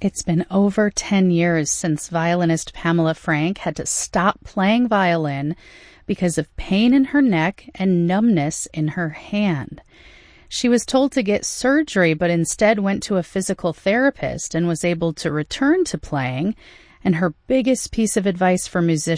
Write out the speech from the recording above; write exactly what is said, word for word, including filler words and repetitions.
It's been over ten years since violinist Pamela Frank had to stop playing violin because of pain in her neck and numbness in her hand. She was told to get surgery, but instead went to a physical therapist and was able to return to playing. And her biggest piece of advice for musicians